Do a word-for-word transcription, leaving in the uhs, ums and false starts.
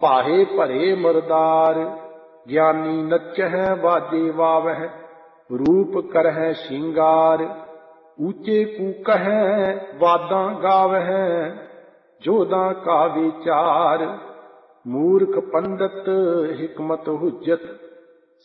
ਭਾਹੇ ਭਰੇ ਮੁਰਦਾਰ। ਗਿਆਨੀ ਨੱਚਹਿ ਬਾਜੇ ਵਾਵਹਿ, ਰੂਪ ਕਰਹਿ ਸ਼ਿੰਗਾਰ। ਊਚੇ ਕੂਕਹਿ ਵਾਦਾਂ ਗਾਵਹਿ, ਜੋਧਾਂ ਕਾ ਵਿਚਾਰ। ਮੂਰਖ ਪੰਡਤ ਹਿਕਮਤ ਹੁਜਤ,